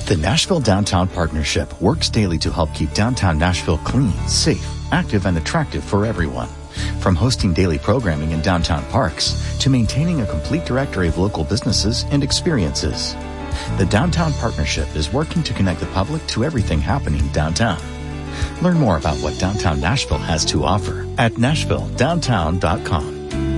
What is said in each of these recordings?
The Nashville Downtown Partnership works daily to help keep downtown Nashville clean, safe, active, and attractive for everyone. From hosting daily programming in downtown parks to maintaining a complete directory of local businesses and experiences. The Downtown Partnership is working to connect the public to everything happening downtown. Learn more about what Downtown Nashville has to offer at NashvilleDowntown.com.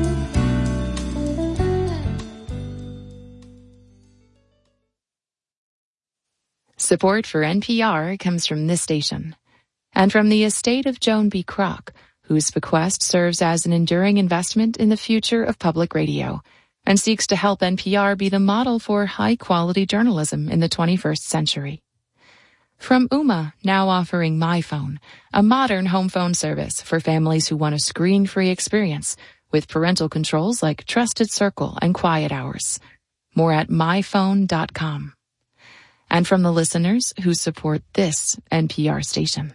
Support for NPR comes from this station and from the estate of Joan B. Kroc, whose bequest serves as an enduring investment in the future of public radio and seeks to help NPR be the model for high-quality journalism in the 21st century. From Ooma, now offering MyPhone, a modern home phone service for families who want a screen-free experience with parental controls like Trusted Circle and Quiet Hours. More at myphone.com. And from the listeners who support this NPR station.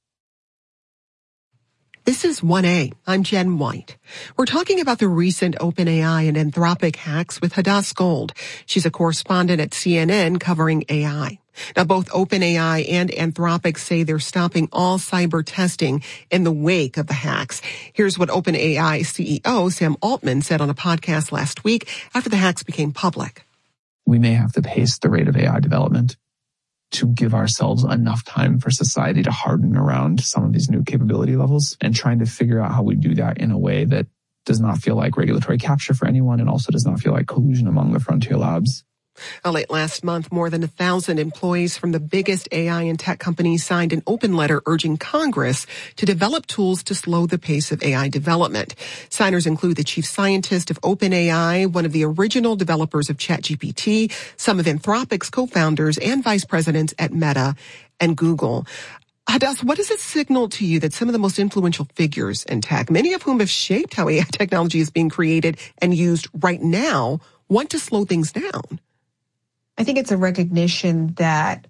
This is 1A. I'm Jen White. We're talking about the recent OpenAI and Anthropic hacks with Hadass Gold. She's a correspondent at CNN covering AI. Now, both OpenAI and Anthropic say they're stopping all cyber testing in the wake of the hacks. Here's what OpenAI CEO Sam Altman said on a podcast last week after the hacks became public. We may have to pace the rate of AI development to give ourselves enough time for society to harden around some of these new capability levels, and trying to figure out how we do that in a way that does not feel like regulatory capture for anyone and also does not feel like collusion among the frontier labs. Late last month, more than 1,000 employees from the biggest AI and tech companies signed an open letter urging Congress to develop tools to slow the pace of AI development. Signers include the chief scientist of OpenAI, one of the original developers of ChatGPT, some of Anthropic's co-founders and vice presidents at Meta and Google. Hadass, what does it signal to you that some of the most influential figures in tech, many of whom have shaped how AI technology is being created and used right now, want to slow things down? I think it's a recognition that,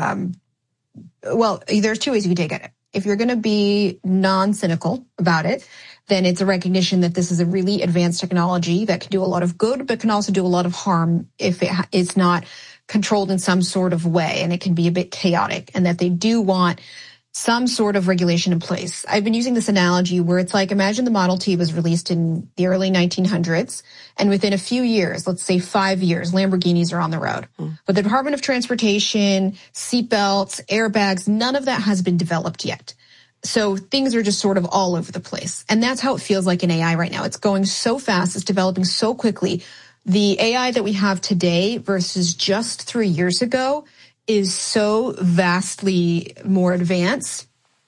there's two ways you can take it. If you're going to be non-cynical about it, then it's a recognition that this is a really advanced technology that can do a lot of good, but can also do a lot of harm if it's not controlled in some sort of way, and it can be a bit chaotic, and that they do want some sort of regulation in place. I've been using this analogy where it's like, imagine the Model T was released in the early 1900s, and within a few years, let's say 5 years, Lamborghinis are on the road. But the Department of Transportation, seatbelts, airbags, none of that has been developed yet. So things are just sort of all over the place. And that's how it feels like in AI right now. It's going so fast, it's developing so quickly. The AI that we have today versus just 3 years ago is so vastly more advanced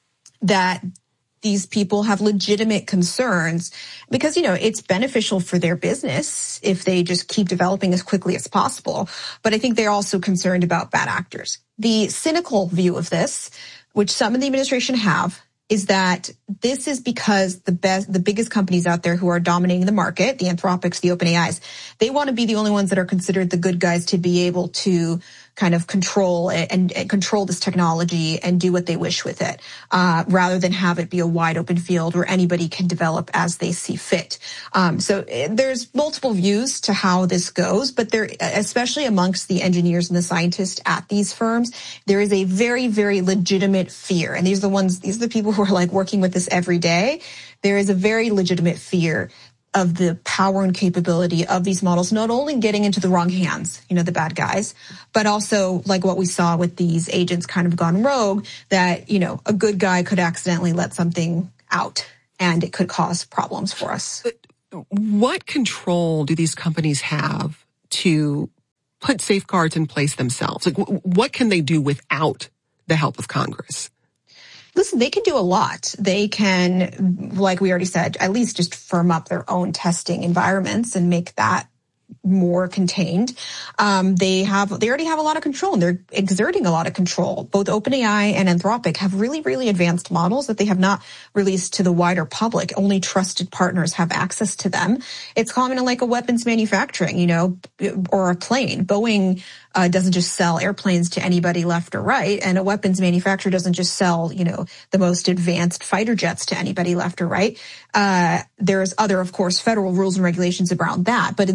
that these people have legitimate concerns because, it's beneficial for their business if they just keep developing as quickly as possible. But I think they're also concerned about bad actors. The cynical view of this, which some in the administration have, is that this is because the biggest companies out there who are dominating the market, the Anthropics, the OpenAIs, they want to be the only ones that are considered the good guys to be able to kind of control it and control this technology and do what they wish with it, rather than have it be a wide open field where anybody can develop as they see fit. So there's multiple views to how this goes, but there, especially amongst the engineers and the scientists at these firms, there is a very, very legitimate fear. And these are the people who are like working with this every day. There is a very legitimate fear of the power and capability of these models, not only getting into the wrong hands, the bad guys, but also like what we saw with these agents kind of gone rogue, that, a good guy could accidentally let something out and it could cause problems for us. What control do these companies have to put safeguards in place themselves? Like, what can they do without the help of Congress? Listen, they can do a lot. They can, like we already said, at least just firm up their own testing environments and make that more contained. They already have a lot of control, and they're exerting a lot of control. Both OpenAI and Anthropic have really, really advanced models that they have not released to the wider public. Only trusted partners have access to them. It's common in like a weapons manufacturing, or a plane. Boeing doesn't just sell airplanes to anybody left or right, and a weapons manufacturer doesn't just sell, the most advanced fighter jets to anybody left or right. There's other, of course, federal rules and regulations around that. But in this case,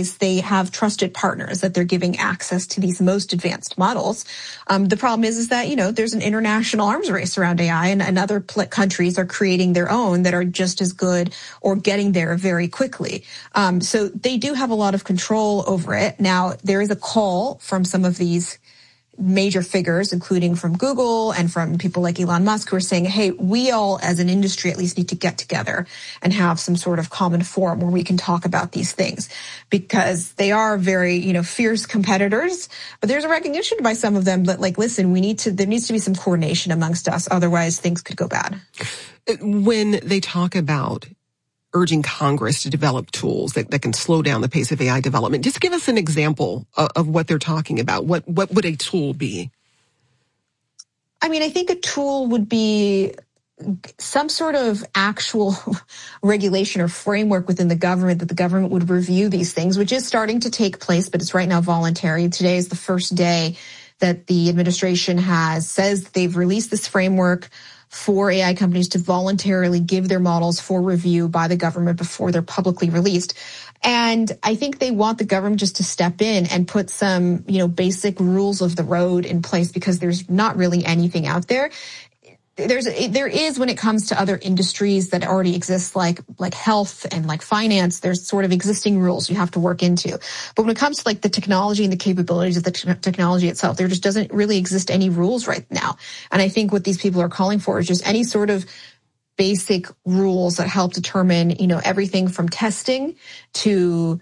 case, they have trusted partners that they're giving access to these most advanced models. The problem is that, there's an international arms race around AI, and other countries are creating their own that are just as good or getting there very quickly. So they do have a lot of control over it. Now, there is a call from some of these major figures, including from Google and from people like Elon Musk, who are saying, hey, we all as an industry at least need to get together and have some sort of common forum where we can talk about these things, because they are very, fierce competitors. But there's a recognition by some of them that, listen, there needs to be some coordination amongst us. Otherwise, things could go bad. When they talk about urging Congress to develop tools that can slow down the pace of AI development, just give us an example of what they're talking about. What would a tool be? I mean, I think a tool would be some sort of actual regulation or framework within the government that the government would review these things, which is starting to take place, but it's right now voluntary. Today is the first day that the administration says they've released this framework for AI companies to voluntarily give their models for review by the government before they're publicly released. And I think they want the government just to step in and put some, basic rules of the road in place, because there's not really anything out there. There is when it comes to other industries that already exist, like health and like finance. There's sort of existing rules you have to work into. But when it comes to the technology and the capabilities of the technology itself, there just doesn't really exist any rules right now. And I think what these people are calling for is just any sort of basic rules that help determine, everything from testing to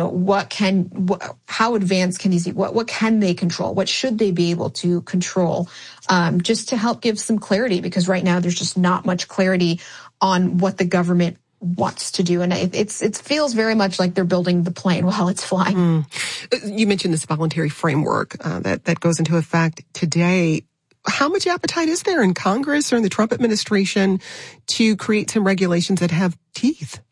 how advanced can these be? What can they control? What should they be able to control? Just to help give some clarity, because right now there's just not much clarity on what the government wants to do. And it feels very much like they're building the plane while it's flying. You mentioned this voluntary framework that goes into effect today. How much appetite is there in Congress or in the Trump administration to create some regulations that have teeth?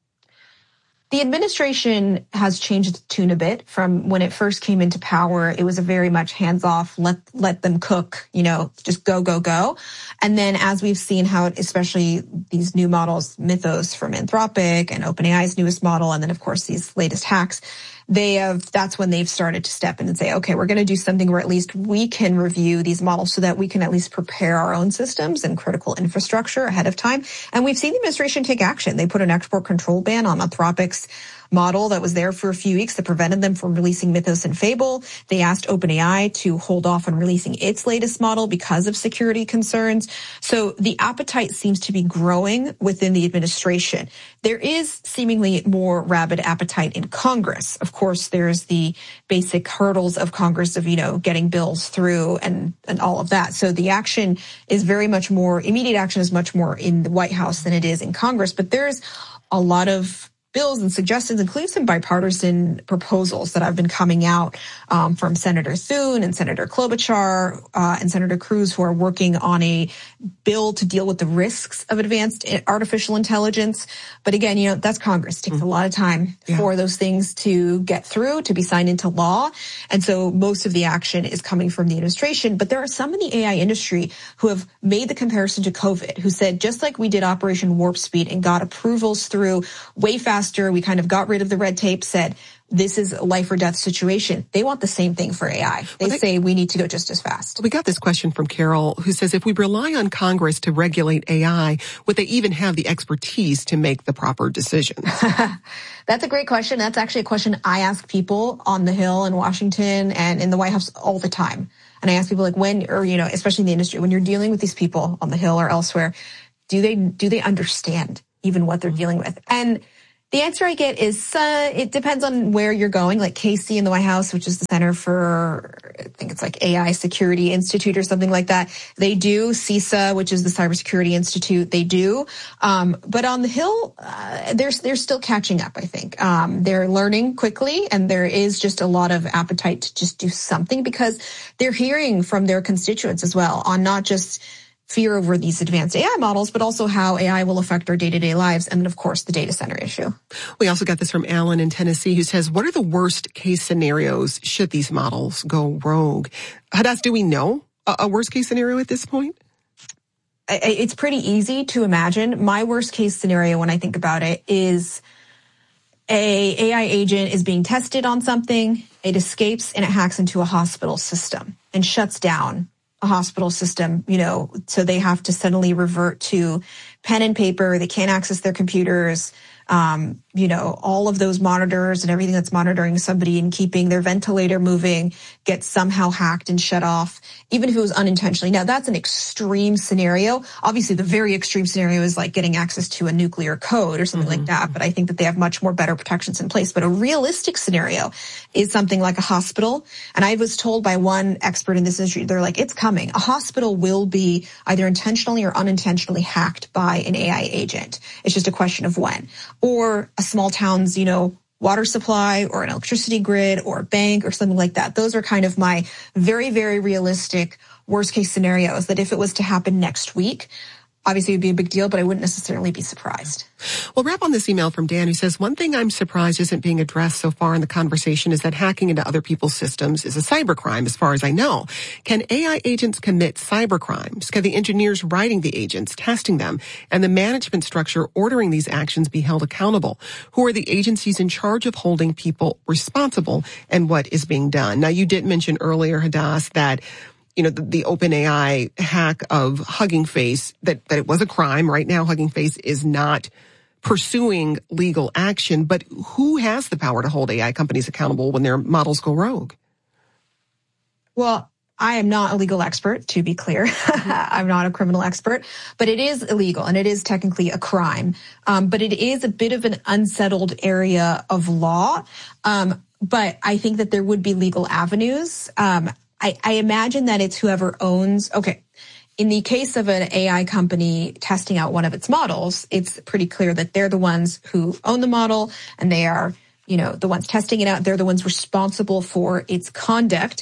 The administration has changed its tune a bit from when it first came into power. It was a very much hands-off, let them cook, just go, go, go. And then as we've seen how, especially these new models, Mythos from Anthropic and OpenAI's newest model, and then of course these latest hacks, that's when they've started to step in and say, okay, we're going to do something where at least we can review these models so that we can at least prepare our own systems and critical infrastructure ahead of time. And we've seen the administration take action. They put an export control ban on Anthropic's model that was there for a few weeks that prevented them from releasing Mythos and Fable. They asked OpenAI to hold off on releasing its latest model because of security concerns. So the appetite seems to be growing within the administration. There is seemingly more rabid appetite in Congress. Of course, there's the basic hurdles of Congress of, getting bills through and all of that. So the action is very much more, immediate action is much more in the White House than it is in Congress. But there's a lot of bills and suggestions, including some bipartisan proposals that have been coming out from Senator Thune and Senator Klobuchar and Senator Cruz, who are working on a bill to deal with the risks of advanced artificial intelligence. But again, that's Congress. It takes a lot of time for those things to get through, to be signed into law. And so most of the action is coming from the administration. But there are some in the AI industry who have made the comparison to COVID, who said, just like we did Operation Warp Speed and got approvals through way faster, we kind of got rid of the red tape, said this is a life or death situation. They want the same thing for AI. They say we need to go just as fast. We got this question from Carol, who says, if we rely on Congress to regulate AI, would they even have the expertise to make the proper decisions? That's a great question. That's actually a question I ask people on the Hill in Washington and in the White House all the time. And I ask people especially in the industry, when you're dealing with these people on the Hill or elsewhere, do they understand even what they're dealing with? And the answer I get is it depends on where you're going. Like Casey in the White House, which is the Center for, I think it's like AI Security Institute or something like that. They do. CISA, which is the Cybersecurity Institute, they do. But on the Hill, they're still catching up, I think. They're learning quickly, and there is just a lot of appetite to just do something because they're hearing from their constituents as well on not just fear over these advanced AI models, but also how AI will affect our day-to-day lives. And then, of course, the data center issue. We also got this from Alan in Tennessee, who says, what are the worst case scenarios should these models go rogue? Hadas, do we know a worst case scenario at this point? It's pretty easy to imagine. My worst case scenario when I think about it is a AI agent is being tested on something, it escapes and it hacks into a hospital system and shuts down a hospital system, so they have to suddenly revert to pen and paper. They can't access their computers. All of those monitors and everything that's monitoring somebody and keeping their ventilator moving gets somehow hacked and shut off, even if it was unintentionally. Now, that's an extreme scenario. Obviously, the very extreme scenario is like getting access to a nuclear code or something like that. But I think that they have much more better protections in place. But a realistic scenario is something like a hospital. And I was told by one expert in this industry, they're like, it's coming. A hospital will be either intentionally or unintentionally hacked by an AI agent. It's just a question of when. Or a small town's, water supply or an electricity grid or a bank or something like that. Those are kind of my very, very realistic worst case scenarios that if it was to happen next week, obviously it would be a big deal, but I wouldn't necessarily be surprised. We'll wrap on this email from Dan who says, one thing I'm surprised isn't being addressed so far in the conversation is that hacking into other people's systems is a cybercrime as far as I know. Can AI agents commit cybercrimes? Can the engineers writing the agents, testing them, and the management structure ordering these actions be held accountable? Who are the agencies in charge of holding people responsible and what is being done? Now, you did mention earlier, Hadass, that the OpenAI hack of Hugging Face, that it was a crime. Right now, Hugging Face is not pursuing legal action. But who has the power to hold AI companies accountable when their models go rogue? Well, I am not a legal expert, to be clear. I'm not a criminal expert, but it is illegal and it is technically a crime. But it is a bit of an unsettled area of law. But I think that there would be legal avenues. I imagine that it's whoever owns. Okay. In the case of an AI company testing out one of its models, it's pretty clear that they're the ones who own the model and they are, the ones testing it out. They're the ones responsible for its conduct.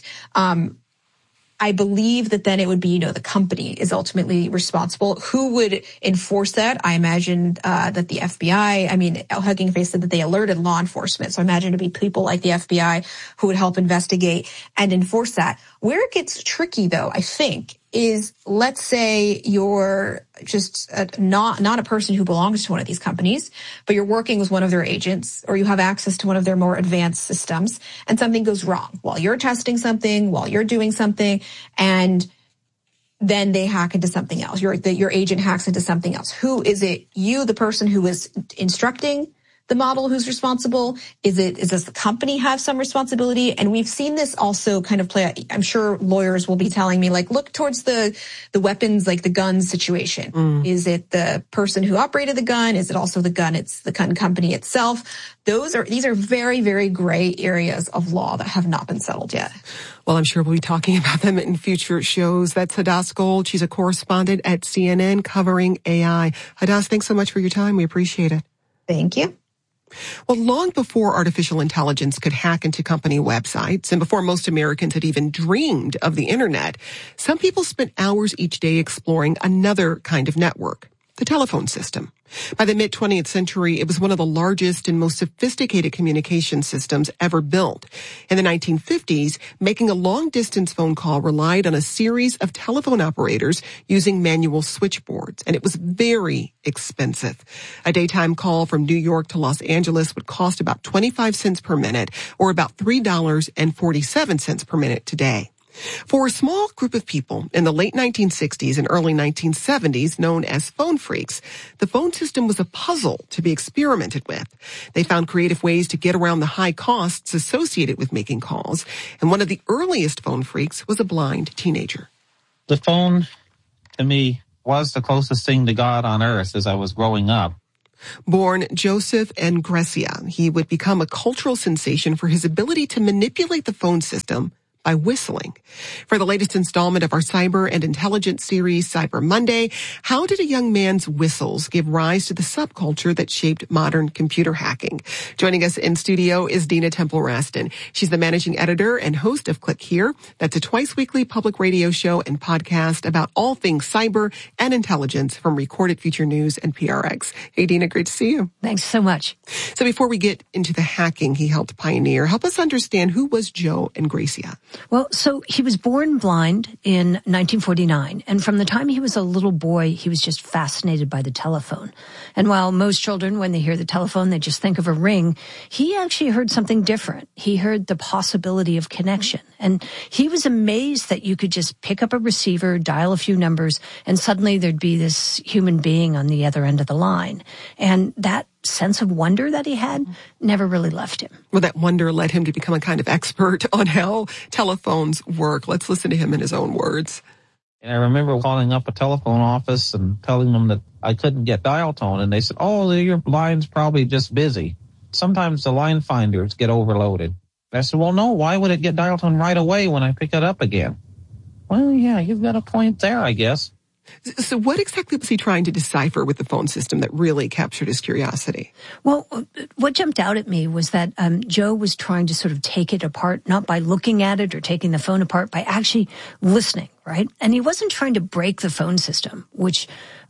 I believe that then it would be, the company is ultimately responsible. Who would enforce that? I imagine that the FBI, Hugging Face said that they alerted law enforcement. So I imagine it'd be people like the FBI who would help investigate and enforce that. Where it gets tricky, though, I think, is let's say you're just not a person who belongs to one of these companies, but you're working with one of their agents or you have access to one of their more advanced systems and something goes wrong while you're testing something, while you're doing something, and then they hack into something else. Your agent hacks into something else. Who is it? You, the person who is instructing the model, who's responsible? Is does the company have some responsibility? And we've seen this also kind of play out. I'm sure lawyers will be telling me, like, look towards the weapons, like the gun situation. Is it the person who operated the gun? Is it also the gun? It's the gun company itself. These are very, very gray areas of law that have not been settled yet. Well, I'm sure we'll be talking about them in future shows. That's Hadass Gold. She's a correspondent at CNN covering AI. Hadass, thanks so much for your time. We appreciate it. Thank you. Well, long before artificial intelligence could hack into company websites and before most Americans had even dreamed of the internet, some people spent hours each day exploring another kind of network, the telephone system. By the mid-20th century, it was one of the largest and most sophisticated communication systems ever built. In the 1950s, making a long-distance phone call relied on a series of telephone operators using manual switchboards, and it was very expensive. A daytime call from New York to Los Angeles would cost about 25 cents per minute, or about $3.47 per minute today. For a small group of people in the late 1960s and early 1970s known as phone freaks, the phone system was a puzzle to be experimented with. They found creative ways to get around the high costs associated with making calls, and one of the earliest phone freaks was a blind teenager. The phone, to me, was the closest thing to God on earth as I was growing up. Born Joseph Ngresia, he would become a cultural sensation for his ability to manipulate the phone system by whistling. For the latest installment of our cyber and intelligence series, Cyber Monday, how did a young man's whistles give rise to the subculture that shaped modern computer hacking? Joining us in studio is Dina Temple-Raston. She's the managing editor and host of Click Here. That's a twice-weekly public radio show and podcast about all things cyber and intelligence from Recorded Future News and PRX. Hey, Dina, great to see you. Thanks so much. So before we get into the hacking he helped pioneer, help us understand who was Joe Ngresia. Well, so he was born blind in 1949, and from the time he was a little boy, he was just fascinated by the telephone. And while most children, when they hear the telephone, they just think of a ring, he actually heard something different. He heard the possibility of connection. And he was amazed that you could just pick up a receiver, dial a few numbers, and suddenly there'd be this human being on the other end of the line. And that sense of wonder that he had never really left him. Well, that wonder led him to become a kind of expert on how telephones work. Let's listen to him in his own words. And I remember calling up a telephone office and telling them that I couldn't get dial tone. And they said, oh, your line's probably just busy. Sometimes the line finders get overloaded. I said, well, no, why would it get dial tone right away when I pick it up again? Well, yeah, you've got a point there, I guess. So what exactly was he trying to decipher with the phone system that really captured his curiosity? Well, what jumped out at me was that Joe was trying to sort of take it apart, not by looking at it or taking the phone apart, by actually listening, right? And he wasn't trying to break the phone system, which,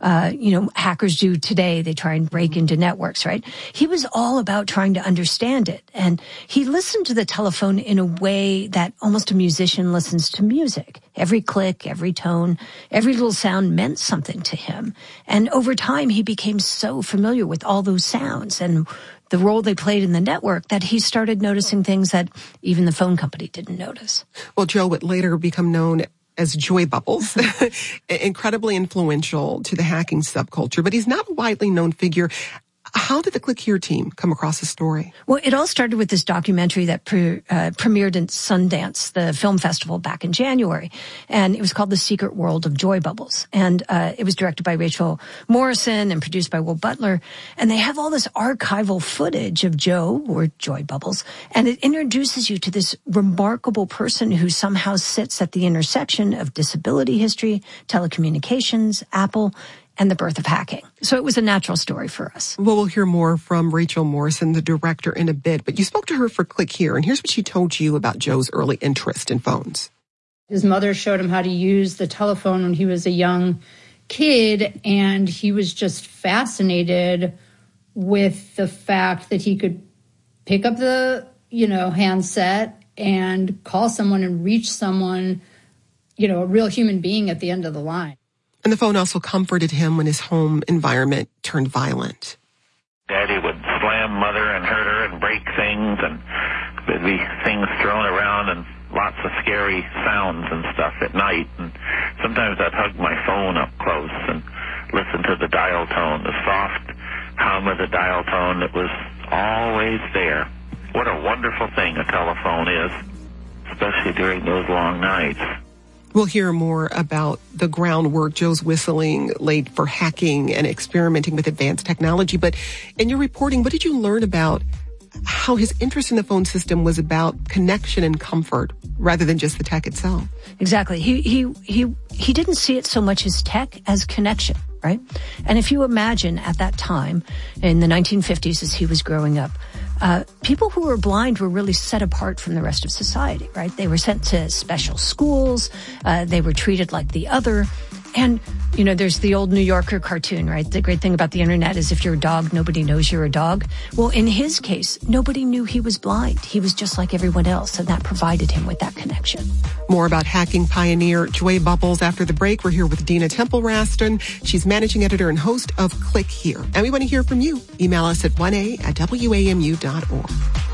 hackers do today. They try and break into networks, right? He was all about trying to understand it. And he listened to the telephone in a way that almost a musician listens to music. Every click, every tone, every little sound meant something to him. And over time, he became so familiar with all those sounds and the role they played in the network that he started noticing things that even the phone company didn't notice. Well, Joe would later become known as Joy Bubbles, incredibly influential to the hacking subculture, but he's not a widely known figure. How did the Click Here team come across his story? Well, it all started with this documentary that premiered in Sundance, the film festival, back in January. And it was called The Secret World of Joy Bubbles. And it was directed by Rachel Morrison and produced by Will Butler. And they have all this archival footage of Joe, or Joy Bubbles, and it introduces you to this remarkable person who somehow sits at the intersection of disability history, telecommunications, Apple, and the birth of hacking. So it was a natural story for us. Well, we'll hear more from Rachel Morrison, the director, in a bit. But you spoke to her for Click Here, and here's what she told you about Joe's early interest in phones. His mother showed him how to use the telephone when he was a young kid, and he was just fascinated with the fact that he could pick up the, handset and call someone and reach someone, a real human being at the end of the line. And the phone also comforted him when his home environment turned violent. Daddy would slam Mother and hurt her and break things, and there'd be things thrown around and lots of scary sounds and stuff at night. And sometimes I'd hug my phone up close and listen to the dial tone, the soft hum of the dial tone that was always there. What a wonderful thing a telephone is, especially during those long nights. We'll hear more about the groundwork Joe's whistling laid for hacking and experimenting with advanced technology. But in your reporting, what did you learn about how his interest in the phone system was about connection and comfort rather than just the tech itself? Exactly. He didn't see it so much as tech as connection, right? And if you imagine at that time in the 1950s as he was growing up, people who were blind were really set apart from the rest of society, right? They were sent to special schools. They were treated like the other. And, there's the old New Yorker cartoon, right? The great thing about the internet is if you're a dog, nobody knows you're a dog. Well, in his case, nobody knew he was blind. He was just like everyone else, and that provided him with that connection. More about hacking pioneer Joy Bubbles after the break. We're here with Dina Temple-Raston. She's managing editor and host of Click Here. And we want to hear from you. Email us at 1a@wamu.org.